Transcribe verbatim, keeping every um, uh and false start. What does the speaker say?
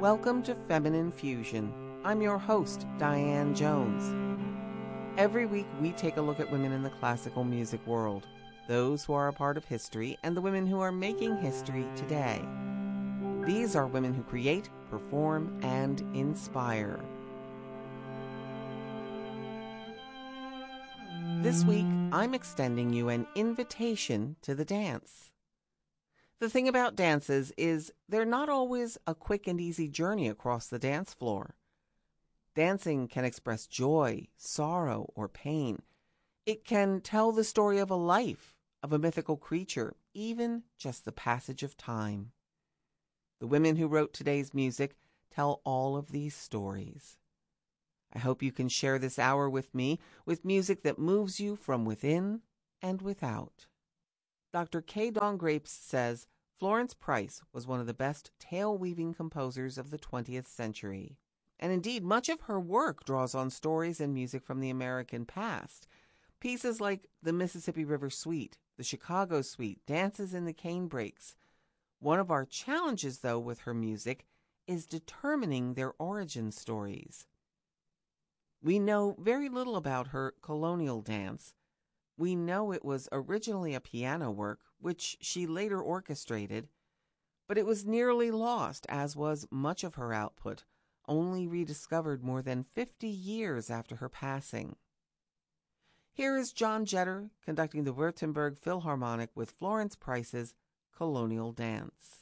Welcome to Feminine Fusion. I'm your host, Diane Jones. Every week we take a look at women in the classical music world, those who are a part of history and the women who are making history today. These are women who create, perform, and inspire. This week, I'm extending you an invitation to the dance. The thing about dances is they're not always a quick and easy journey across the dance floor. Dancing can express joy, sorrow, or pain. It can tell the story of a life, of a mythical creature, even just the passage of time. The women who wrote today's music tell all of these stories. I hope you can share this hour with me with music that moves you from within and without. Doctor K. Dawn Grapes says Florence Price was one of the best tale-weaving composers of the twentieth century. And indeed, much of her work draws on stories and music from the American past. Pieces like the Mississippi River Suite, the Chicago Suite, Dances in the Canebrakes. One of our challenges, though, with her music is determining their origin stories. We know very little about her colonial dance. We know it was originally a piano work, which she later orchestrated, but it was nearly lost, as was much of her output, only rediscovered more than fifty years after her passing. Here is John Jetter conducting the Württemberg Philharmonic with Florence Price's Colonial Dance.